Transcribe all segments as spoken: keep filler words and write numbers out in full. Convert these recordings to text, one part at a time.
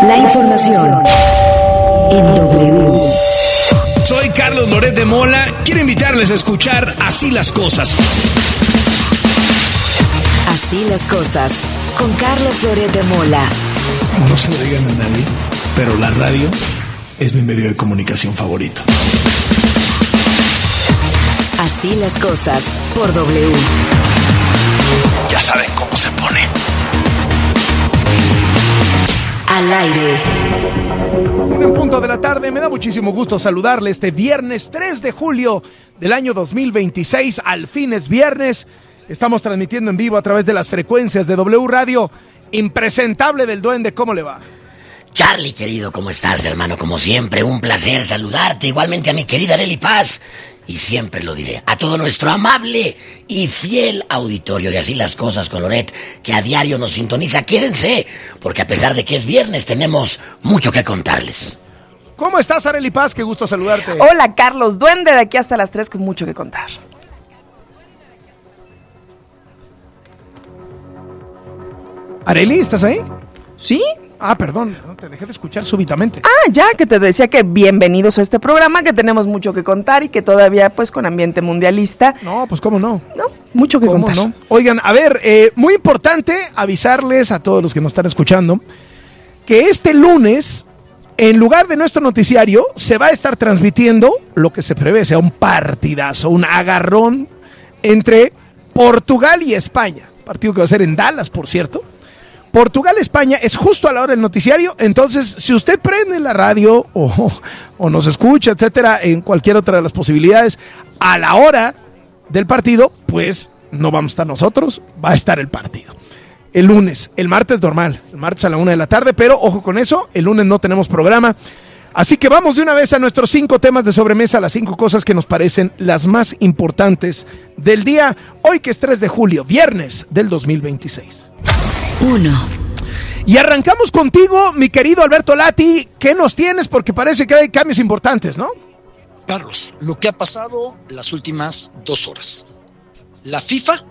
La información en W. Soy Carlos Loret de Mola. Quiero invitarles a escuchar Así las Cosas. Así las Cosas, con Carlos Loret de Mola. No se lo digan a nadie, pero la radio es mi medio de comunicación favorito. Así las Cosas, por W. Ya saben cómo se pone. Al aire. En punto de la tarde, me da muchísimo gusto saludarle este viernes tres de julio del año dos mil veintiséis. Al fin es viernes. Estamos transmitiendo en vivo a través de las frecuencias de W Radio. Impresentable del Duende, ¿cómo le va? Charlie, querido, ¿cómo estás, hermano? Como siempre, un placer saludarte. Igualmente a mi querida Arely Paz. Y siempre lo diré, a todo nuestro amable y fiel auditorio de Así las Cosas con Loret, que a diario nos sintoniza. Quédense, porque a pesar de que es viernes, tenemos mucho que contarles. ¿Cómo estás, Arely Paz? Qué gusto saludarte. Hola, Carlos Duende, de aquí hasta las tres con mucho que contar. Arely, ¿estás ahí? ¿Sí? Ah, perdón, no te dejé de escuchar súbitamente. Ah, ya, que te decía que bienvenidos a este programa, que tenemos mucho que contar y que todavía, pues, con ambiente mundialista. No, pues cómo no. No, mucho que ¿Cómo contar. no? Oigan, a ver, eh, muy importante avisarles a todos los que nos están escuchando que este lunes, en lugar de nuestro noticiario, se va a estar transmitiendo lo que se prevé sea un partidazo, un agarrón entre Portugal y España. Partido que va a ser en Dallas, por cierto. Portugal-España es justo a la hora del noticiario, entonces si usted prende la radio o, o nos escucha, etcétera, en cualquier otra de las posibilidades, a la hora del partido, pues no vamos a estar nosotros, va a estar el partido. El lunes, el martes normal, el martes a la una de la tarde, pero ojo con eso, el lunes no tenemos programa. Así que vamos de una vez a nuestros cinco temas de sobremesa, las cinco cosas que nos parecen las más importantes del día, hoy que es tres de julio, viernes del dos mil veintiséis. Uno. Y arrancamos contigo, mi querido Alberto Lati. ¿Qué nos tienes? Porque parece que hay cambios importantes, ¿no? Carlos, lo que ha pasado las últimas dos horas. La FIFA,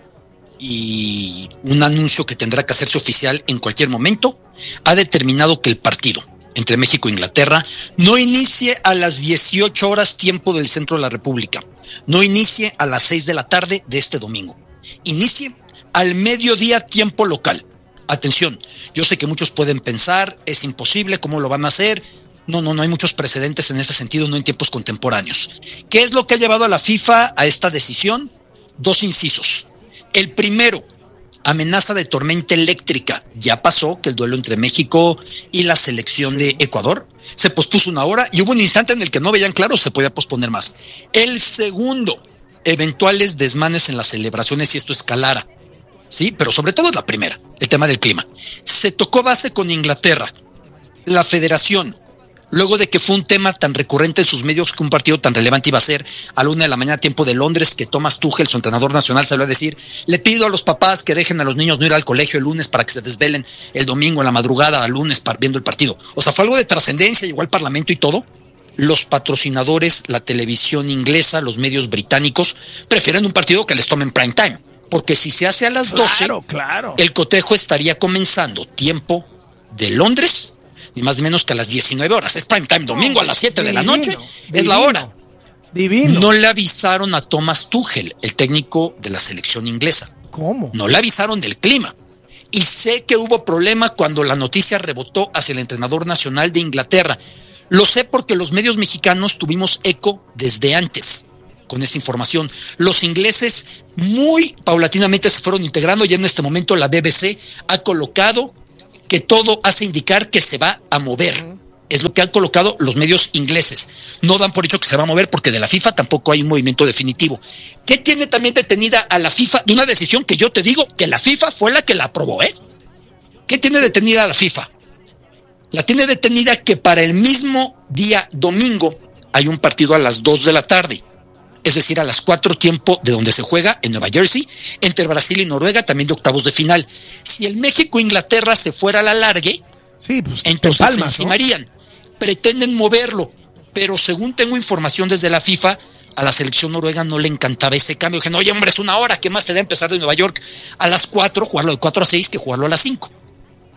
y un anuncio que tendrá que hacerse oficial en cualquier momento, ha determinado que el partido entre México e Inglaterra no inicie a las dieciocho horas tiempo del centro de la República, no inicie a las seis de la tarde de este domingo, inicie al mediodía tiempo local. Atención, yo sé que muchos pueden pensar, es imposible, ¿cómo lo van a hacer? No, no, no hay muchos precedentes en ese sentido, no en tiempos contemporáneos. ¿Qué es lo que ha llevado a la FIFA a esta decisión? Dos incisos. El primero, amenaza de tormenta eléctrica. Ya pasó que el duelo entre México y la selección de Ecuador se pospuso una hora y hubo un instante en el que no veían claro, se podía posponer más. El segundo, eventuales desmanes en las celebraciones si esto escalara. Sí, pero sobre todo la primera, el tema del clima. Se tocó base con Inglaterra. La federación, luego de que fue un tema tan recurrente en sus medios que un partido tan relevante iba a ser a la una de la mañana tiempo de Londres, que Thomas Tuchel, su entrenador nacional, salió a decir: le pido a los papás que dejen a los niños no ir al colegio el lunes para que se desvelen el domingo en la madrugada al lunes viendo el partido. O sea, fue algo de trascendencia, llegó al parlamento y todo. Los patrocinadores, la televisión inglesa, los medios británicos prefieren un partido que les tomen prime time. Porque si se hace a las doce, Claro, claro. el cotejo estaría comenzando tiempo de Londres, ni más ni menos que a las diecinueve horas. Es prime time, domingo a las siete de la noche, es la hora. Divino. No le avisaron a Thomas Tuchel, el técnico de la selección inglesa. ¿Cómo? No le avisaron del clima. Y sé que hubo problema cuando la noticia rebotó hacia el entrenador nacional de Inglaterra. Lo sé porque los medios mexicanos tuvimos eco desde antes con esta información. Los ingleses muy paulatinamente se fueron integrando y en este momento la B B C ha colocado que todo hace indicar que se va a mover. Es lo que han colocado los medios ingleses. No dan por hecho que se va a mover porque de la FIFA tampoco hay un movimiento definitivo. ¿Qué tiene también detenida a la FIFA de una decisión que yo te digo que la FIFA fue la que la aprobó, eh? ¿Qué tiene detenida a la FIFA? La tiene detenida que para el mismo día domingo hay un partido a las dos de la tarde. Es decir, a las cuatro tiempo de donde se juega en Nueva Jersey, entre Brasil y Noruega, también de octavos de final. Si el México-Inglaterra se fuera a la largue, sí, pues, entonces palmas, se encimarían. ¿No? Pretenden moverlo, pero según tengo información desde la FIFA, a la selección noruega no le encantaba ese cambio. Dijeron, oye, hombre, es una hora, ¿qué más te da empezar de Nueva York a las cuatro, jugarlo de cuatro a seis que jugarlo a las cinco?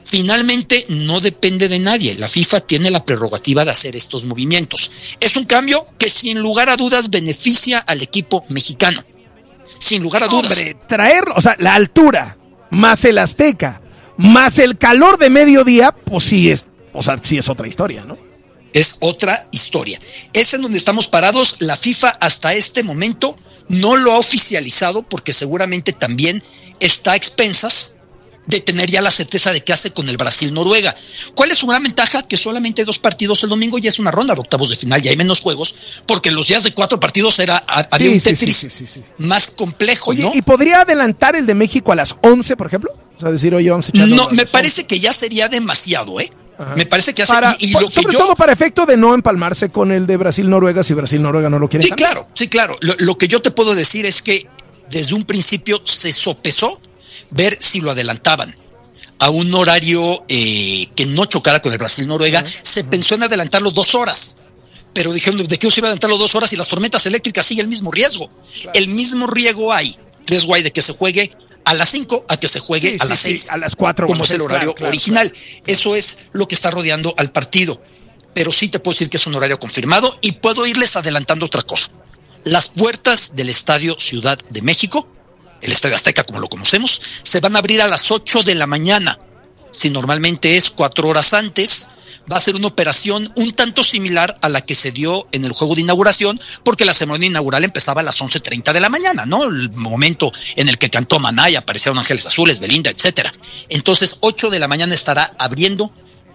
Finalmente no depende de nadie. La FIFA tiene la prerrogativa de hacer estos movimientos. Es un cambio que sin lugar a dudas beneficia al equipo mexicano. Sin lugar a dudas. Hombre, traerlo, o sea, la altura, más el Azteca, más el calor de mediodía, pues sí es, o sea, sí es otra historia, ¿no? Es otra historia. Es en donde estamos parados. La FIFA hasta este momento no lo ha oficializado porque seguramente también está a expensas de tener ya la certeza de qué hace con el Brasil-Noruega. ¿Cuál es su gran ventaja? Que solamente hay dos partidos el domingo y es una ronda de octavos de final, ya hay menos juegos, porque los días de cuatro partidos era, había sí, un Tetris sí, sí, sí, sí. más complejo. Oye, ¿no? ¿y podría adelantar el de México a las once, por ejemplo? O sea, decir, oye, vamos a echarlo No, a me las parece once. que ya sería demasiado, ¿eh? Ajá. Me parece que hace para, y, y por, lo que sobre yo, todo para efecto de no empalmarse con el de Brasil-Noruega si Brasil-Noruega no lo quiere. Sí, cambiar. claro, sí, claro. Lo, lo que yo te puedo decir es que desde un principio se sopesó ver si lo adelantaban a un horario eh, que no chocara con el Brasil-Noruega. Uh-huh. Se pensó en adelantarlo dos horas, pero dijeron, ¿de qué se iba a adelantarlo dos horas? Y las tormentas eléctricas sigue el mismo riesgo. Claro. El mismo riesgo hay, riesgo hay de que se juegue a las cinco, a que se juegue sí, a sí, las seis, sí, a las cuatro, como es el horario claro, claro, original. Claro. Eso es lo que está rodeando al partido. Pero sí te puedo decir que es un horario confirmado y puedo irles adelantando otra cosa. Las puertas del Estadio Ciudad de México, el Estadio Azteca como lo conocemos, se van a abrir a las ocho de la mañana. Si normalmente es cuatro horas antes, va a ser una operación un tanto similar a la que se dio en el juego de inauguración, porque la ceremonia inaugural empezaba a las once treinta de la mañana, ¿no? El momento en el que cantó Maná y aparecieron Ángeles Azules, Belinda, etcétera. Entonces, ocho de la mañana estará abriendo,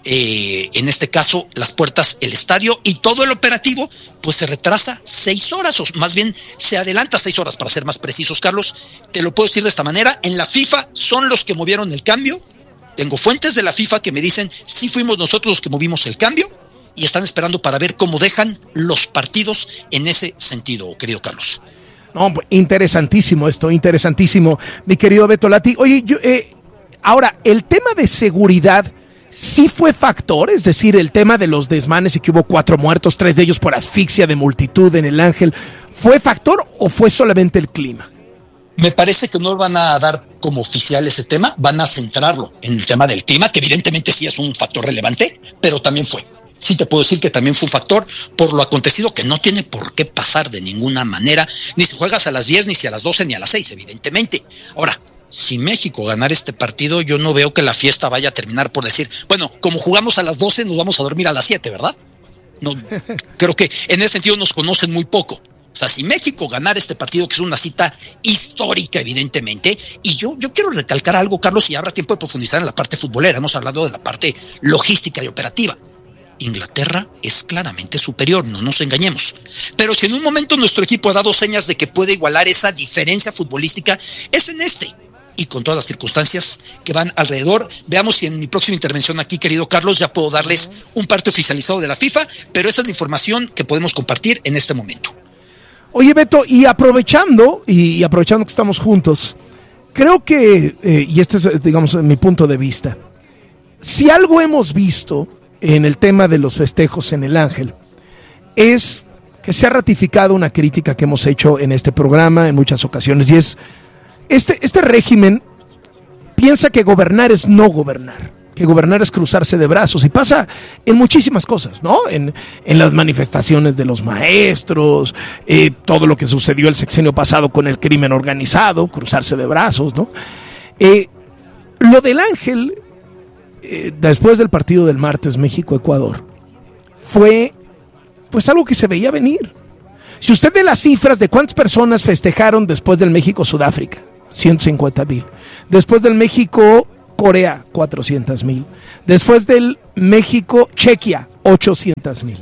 eh, en este caso, las puertas el estadio, y todo el operativo, pues se retrasa seis horas, o más bien se adelanta seis horas, para ser más precisos, Carlos. Te lo puedo decir de esta manera: en la FIFA son los que movieron el cambio. Tengo fuentes de la FIFA que me dicen, sí fuimos nosotros los que movimos el cambio, y están esperando para ver cómo dejan los partidos en ese sentido, querido Carlos. No, interesantísimo esto, interesantísimo, mi querido Beto Lati. Oye, yo, eh, ahora, el tema de seguridad sí fue factor, es decir, el tema de los desmanes y que hubo cuatro muertos, tres de ellos por asfixia de multitud en el Ángel, ¿fue factor o fue solamente el clima? Me parece que no van a dar como oficial ese tema, van a centrarlo en el tema del clima, que evidentemente sí es un factor relevante, pero también fue. Sí te puedo decir que también fue un factor por lo acontecido, que no tiene por qué pasar de ninguna manera, ni si juegas a las diez, ni si a las doce, ni a las seis, evidentemente. Ahora, si México ganara este partido, yo no veo que la fiesta vaya a terminar por decir, bueno, como jugamos a las doce, nos vamos a dormir a las siete, ¿verdad? No, creo que en ese sentido nos conocen muy poco. O sea, si México ganara este partido, que es una cita histórica, evidentemente, y yo, yo quiero recalcar algo, Carlos, y habrá tiempo de profundizar en la parte futbolera, hemos hablado de la parte logística y operativa. Inglaterra es claramente superior, no nos engañemos. Pero si en un momento nuestro equipo ha dado señas de que puede igualar esa diferencia futbolística, es en este. Y con todas las circunstancias que van alrededor. Veamos si en mi próxima intervención aquí, querido Carlos, ya puedo darles un parte oficializado de la FIFA, pero esta es la información que podemos compartir en este momento. Oye, Beto, y aprovechando, y aprovechando que estamos juntos, creo que, eh, y este es, digamos, mi punto de vista, si algo hemos visto en el tema de los festejos en el Ángel, es que se ha ratificado una crítica que hemos hecho en este programa en muchas ocasiones, y es, este, este régimen piensa que gobernar es no gobernar, que gobernar es cruzarse de brazos, y pasa en muchísimas cosas, ¿no? En, en las manifestaciones de los maestros, eh, todo lo que sucedió el sexenio pasado con el crimen organizado, cruzarse de brazos, ¿no? Eh, lo del Ángel, eh, después del partido del martes México-Ecuador, fue pues algo que se veía venir. Si usted ve las cifras de cuántas personas festejaron después del México-Sudáfrica, ciento cincuenta mil. Después del México Corea, cuatrocientos mil. Después del México-Chequia, ochocientos mil.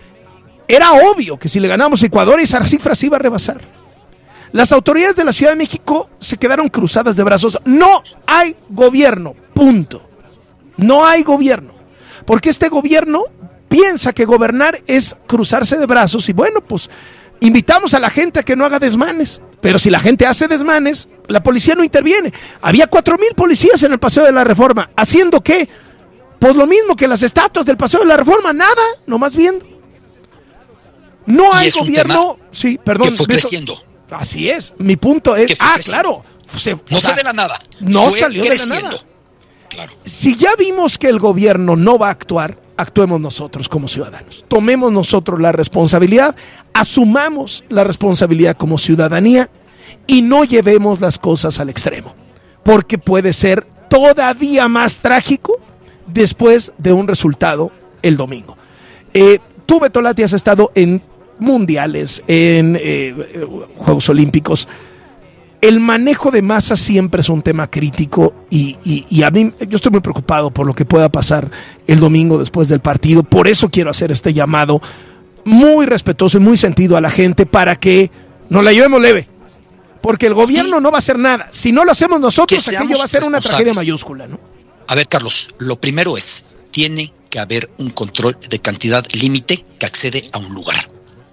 Era obvio que si le ganamos a Ecuador, esa cifra se iba a rebasar. Las autoridades de la Ciudad de México se quedaron cruzadas de brazos. No hay gobierno, punto. No hay gobierno. Porque este gobierno piensa que gobernar es cruzarse de brazos y bueno, pues invitamos a la gente a que no haga desmanes. Pero si la gente hace desmanes, la policía no interviene. Había cuatro mil policías en el Paseo de la Reforma. ¿Haciendo qué? Pues lo mismo que las estatuas del Paseo de la Reforma. Nada, nomás viendo. No hay gobierno. Sí, perdón. Que fue Beto, creciendo. Así es. Mi punto es. Ah, creciendo. Claro. Se, no o sea, sale de la nada. No fue salió creciendo. de la nada. Claro. Si ya vimos que el gobierno no va a actuar, actuemos nosotros como ciudadanos. Tomemos nosotros la responsabilidad, asumamos la responsabilidad como ciudadanía y no llevemos las cosas al extremo, porque puede ser todavía más trágico después de un resultado el domingo. Eh, tú, Betolati, has estado en mundiales, en eh, Juegos Olímpicos. El manejo de masa siempre es un tema crítico y, y, y a mí, yo estoy muy preocupado por lo que pueda pasar el domingo después del partido. Por eso quiero hacer este llamado muy respetuoso y muy sentido a la gente para que nos la llevemos leve. Porque el gobierno sí. no va a hacer nada. Si no lo hacemos nosotros, aquello va a ser una tragedia mayúscula, ¿no? A ver, Carlos, lo primero es, tiene que haber un control de cantidad límite que accede a un lugar.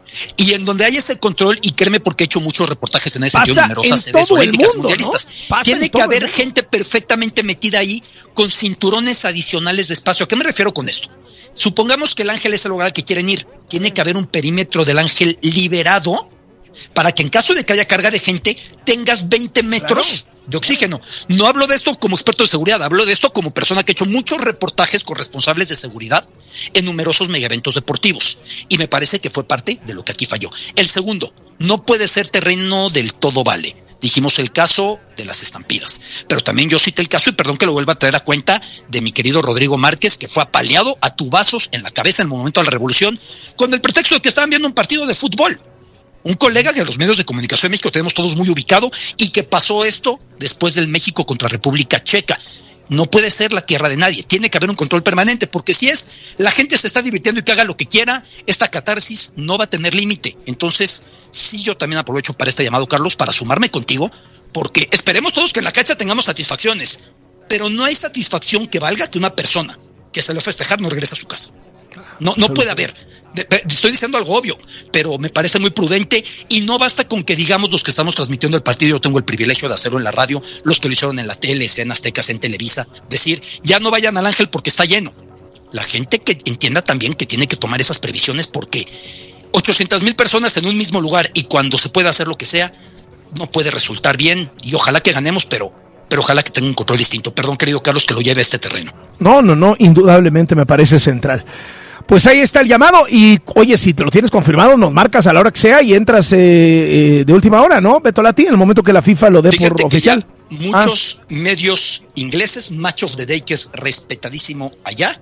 Y en donde hay ese control, y créeme porque he hecho muchos reportajes en ese sentido, numerosas sedes olímpicas mundo, mundialistas, ¿no? tiene que haber gente perfectamente metida ahí con cinturones adicionales de espacio. ¿A qué me refiero con esto? Supongamos que el Ángel es el lugar al que quieren ir. Tiene que haber un perímetro del Ángel liberado para que en caso de que haya carga de gente, tengas veinte metros claro. de oxígeno. No hablo de esto como experto de seguridad, hablo de esto como persona que ha hecho muchos reportajes con responsables de seguridad en numerosos megaeventos deportivos. Y me parece que fue parte de lo que aquí falló. El segundo, no puede ser terreno del todo vale. Dijimos el caso de las estampidas, pero también yo cité el caso, y perdón que lo vuelva a traer a cuenta, de mi querido Rodrigo Márquez, que fue apaleado a tubazos en la cabeza en el momento de la revolución, con el pretexto de que estaban viendo un partido de fútbol. Un colega que los medios de comunicación de México tenemos todos muy ubicado, y que pasó esto después del México contra República Checa. No puede ser la tierra de nadie, tiene que haber un control permanente, porque si es, la gente se está divirtiendo y que haga lo que quiera, esta catarsis no va a tener límite. Entonces, sí, yo también aprovecho para este llamado, Carlos, para sumarme contigo, porque esperemos todos que en la cancha tengamos satisfacciones, pero no hay satisfacción que valga que una persona que salió a festejar no regrese a su casa. No, no puede haber. Estoy diciendo algo obvio, pero me parece muy prudente, y no basta con que digamos los que estamos transmitiendo el partido. Yo tengo el privilegio de hacerlo en la radio, los que lo hicieron en la tele, sea en Azteca, sea en Televisa, decir, ya no vayan al Ángel porque está lleno. La gente que entienda también que tiene que tomar esas previsiones, porque ochocientas mil personas en un mismo lugar, y cuando se puede hacer lo que sea, no puede resultar bien, y ojalá que ganemos, pero pero ojalá que tenga un control distinto. Perdón, querido Carlos, que lo lleve a este terreno. No, no, no, indudablemente me parece central. Pues ahí está el llamado, y oye, si te lo tienes confirmado, nos marcas a la hora que sea y entras eh, eh, de última hora, ¿no, Betolati? En el momento que la FIFA lo dé Fíjate por oficial. Muchos ah. medios ingleses, Match of the Day, que es respetadísimo allá,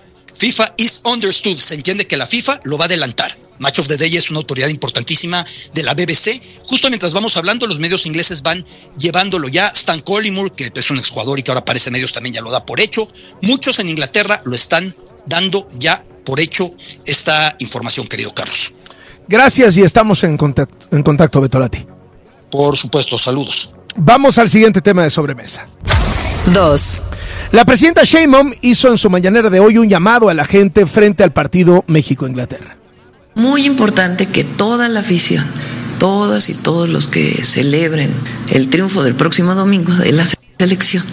FIFA is understood, se entiende que la FIFA lo va a adelantar. Match of the Day es una autoridad importantísima de la B B C. Justo mientras vamos hablando, los medios ingleses van llevándolo ya. Stan Collymore, que es un exjugador y que ahora aparece en medios, también ya lo da por hecho. Muchos en Inglaterra lo están dando ya por hecho esta información, querido Carlos. Gracias, y estamos en contacto, en contacto, Betolati. Por supuesto, saludos. Vamos al siguiente tema de sobremesa. Dos. La presidenta Sheinbaum hizo en su mañanera de hoy un llamado a la gente frente al partido México-Inglaterra. Muy importante que toda la afición, todas y todos los que celebren el triunfo del próximo domingo de la selección,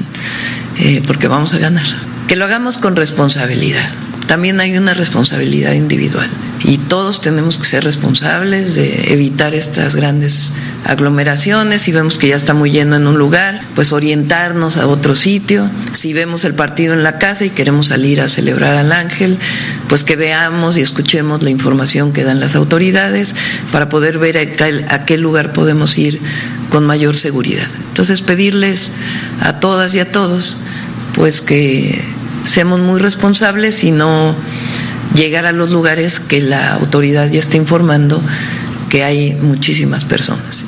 eh, porque vamos a ganar, que lo hagamos con responsabilidad. También hay una responsabilidad individual, y todos tenemos que ser responsables de evitar estas grandes aglomeraciones. Si vemos que ya está muy lleno en un lugar, pues orientarnos a otro sitio. Si vemos el partido en la casa y queremos salir a celebrar al Ángel, pues que veamos y escuchemos la información que dan las autoridades para poder ver a qué, a qué lugar podemos ir con mayor seguridad. Entonces, pedirles a todas y a todos pues que seamos muy responsables y no llegar a los lugares que la autoridad ya está informando que hay muchísimas personas.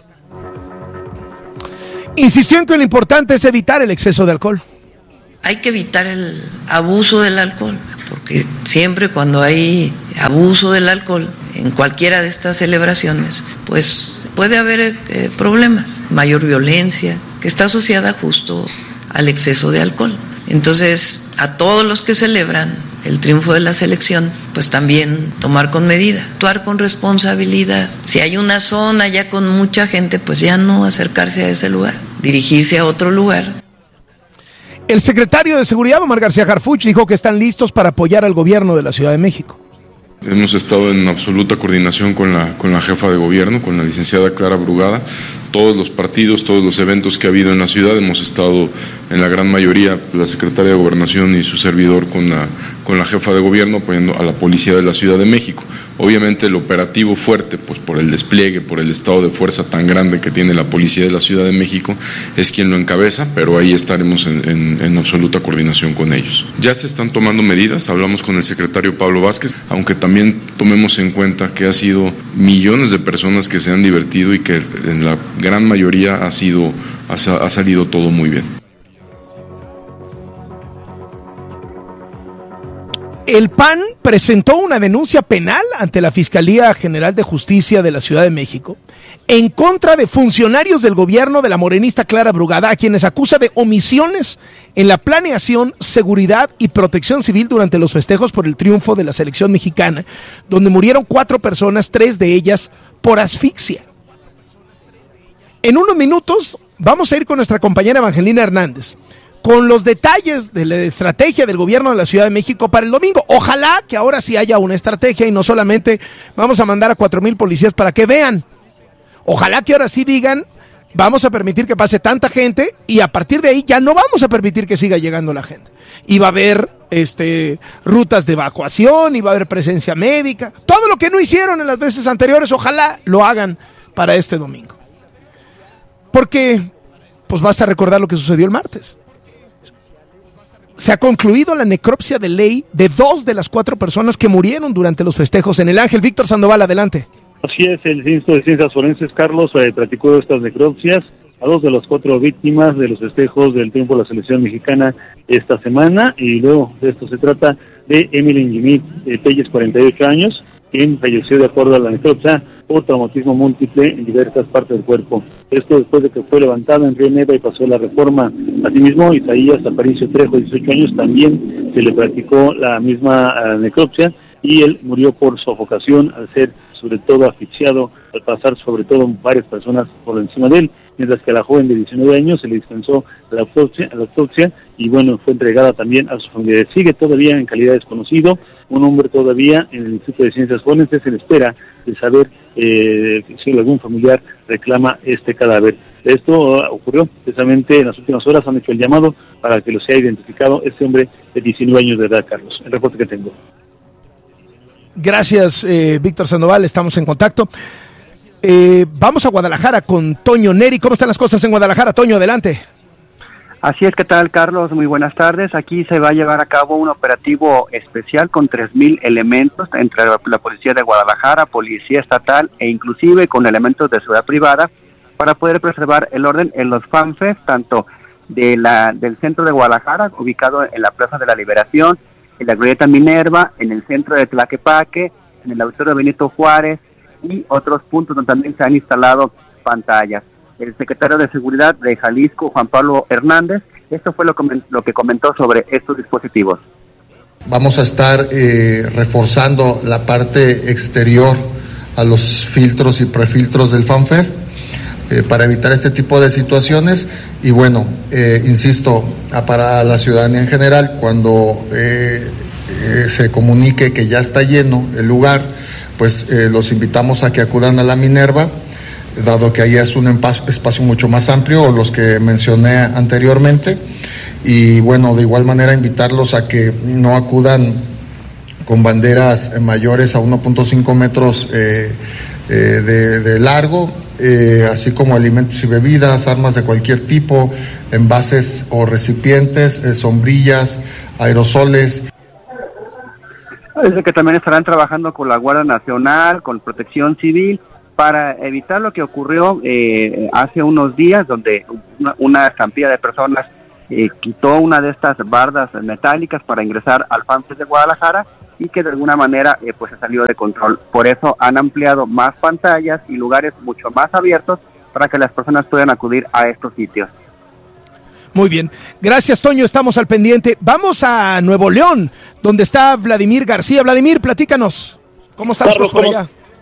Insistió en que lo importante es evitar el exceso de alcohol. Hay que evitar el abuso del alcohol, porque siempre cuando hay abuso del alcohol en cualquiera de estas celebraciones, pues puede haber eh, problemas, mayor violencia, que está asociada justo al exceso de alcohol. Entonces, a todos los que celebran el triunfo de la selección, pues también tomar con medida, actuar con responsabilidad. Si hay una zona ya con mucha gente, pues ya no acercarse a ese lugar, dirigirse a otro lugar. El secretario de Seguridad, Omar García Harfuch, dijo que están listos para apoyar al gobierno de la Ciudad de México. Hemos estado en absoluta coordinación con la, con la jefa de gobierno, con la licenciada Clara Brugada, todos los partidos, todos los eventos que ha habido en la ciudad. Hemos estado en la gran mayoría, la secretaria de Gobernación y su servidor con la, con la jefa de gobierno, apoyando a la policía de la Ciudad de México. Obviamente el operativo fuerte, pues por el despliegue, por el estado de fuerza tan grande que tiene la policía de la Ciudad de México, es quien lo encabeza, pero ahí estaremos en, en, en absoluta coordinación con ellos. Ya se están tomando medidas, hablamos con el secretario Pablo Vázquez, aunque también tomemos en cuenta que ha sido millones de personas que se han divertido y que en la gran mayoría ha sido, ha, ha salido todo muy bien. El P A N presentó una denuncia penal ante la Fiscalía General de Justicia de la Ciudad de México en contra de funcionarios del gobierno de la morenista Clara Brugada, a quienes acusa de omisiones en la planeación, seguridad y protección civil durante los festejos por el triunfo de la selección mexicana, donde murieron cuatro personas, tres de ellas por asfixia. En unos minutos vamos a ir con nuestra compañera Evangelina Hernández con los detalles de la estrategia del gobierno de la Ciudad de México para el domingo. Ojalá que ahora sí haya una estrategia y no solamente vamos a mandar a cuatro mil policías para que vean. Ojalá que ahora sí digan, vamos a permitir que pase tanta gente y a partir de ahí ya no vamos a permitir que siga llegando la gente. Y va a haber este, rutas de evacuación, y va a haber presencia médica. Todo lo que no hicieron en las veces anteriores, ojalá lo hagan para este domingo. Porque, pues basta recordar lo que sucedió el martes. Se ha concluido la necropsia de ley de dos de las cuatro personas que murieron durante los festejos en el Ángel. Víctor Sandoval, adelante. Así es, el Instituto de Ciencias Forenses, Carlos, eh, practicó estas necropsias a dos de las cuatro víctimas de los festejos del triunfo de la selección mexicana esta semana, y luego de esto se trata de Emily Jimmy eh, Telles, cuarenta y ocho años, quien falleció de acuerdo a la necropsia por traumatismo múltiple en diversas partes del cuerpo. Esto después de que fue levantada en Río Neva y pasó la reforma. Asimismo, Isaías Aparicio Trejo, dieciocho años, también se le practicó la misma uh, necropsia y él murió por sofocación al ser sobre todo asfixiado al pasar sobre todo varias personas por encima de él, mientras que a la joven de diecinueve años se le dispensó la autopsia, la autopsia y bueno, fue entregada también a su familia. Sigue todavía en calidad desconocido, un hombre todavía en el Instituto de Ciencias Forenses en espera de saber eh, si algún familiar reclama este cadáver. Esto uh, ocurrió precisamente en las últimas horas, han hecho el llamado para que lo sea identificado este hombre de diecinueve años de edad, Carlos. El reporte que tengo. Gracias, eh, Víctor Sandoval, estamos en contacto. Eh, vamos a Guadalajara con Toño Neri. ¿Cómo están las cosas en Guadalajara? Toño, adelante. Así es, ¿qué tal, Carlos? Muy buenas tardes. Aquí se va a llevar a cabo un operativo especial con tres mil elementos entre la, la Policía de Guadalajara, Policía Estatal e inclusive con elementos de seguridad privada para poder preservar el orden en los FanFest, tanto de la, del centro de Guadalajara, ubicado en la Plaza de la Liberación, en la Glorieta Minerva, en el centro de Tlaquepaque, en el Auditorio Benito Juárez y otros puntos donde también se han instalado pantallas. El secretario de Seguridad de Jalisco, Juan Pablo Hernández, esto fue lo, lo que comentó sobre estos dispositivos. Vamos a estar eh, reforzando la parte exterior a los filtros y prefiltros del FanFest eh, para evitar este tipo de situaciones y bueno, eh, insisto, para la ciudadanía en general, cuando eh, eh, se comunique que ya está lleno el lugar, pues eh, los invitamos a que acudan a la Minerva, dado que ahí es un espacio mucho más amplio, o los que mencioné anteriormente, y bueno, de igual manera invitarlos a que no acudan con banderas mayores a uno punto cinco metros eh, eh, de, de largo, eh, así como alimentos y bebidas, armas de cualquier tipo, envases o recipientes, eh, sombrillas, aerosoles. Dice que también estarán trabajando con la Guardia Nacional, con Protección Civil, para evitar lo que ocurrió eh, hace unos días, donde una, una estampida de personas eh, quitó una de estas bardas metálicas para ingresar al FanFest de Guadalajara y que de alguna manera eh, pues se salió de control. Por eso han ampliado más pantallas y lugares mucho más abiertos para que las personas puedan acudir a estos sitios. Muy bien, gracias Toño, estamos al pendiente. Vamos a Nuevo León, donde está Vladimir García. Vladimir, platícanos, ¿cómo están Carlos, por ¿cómo, allá?